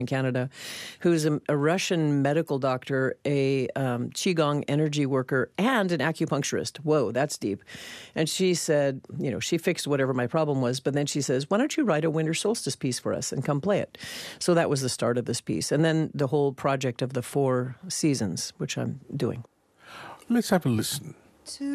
in Canada, who's a Russian medical doctor, a Qigong energy worker, and an acupuncturist. Whoa, that's deep. And she said, she fixed whatever my problem was, but then she says, why don't you write a winter solstice piece for us and come play it? So that was the start of this piece. And then the whole project of the 4 seasons, which I'm doing. Let's have a listen.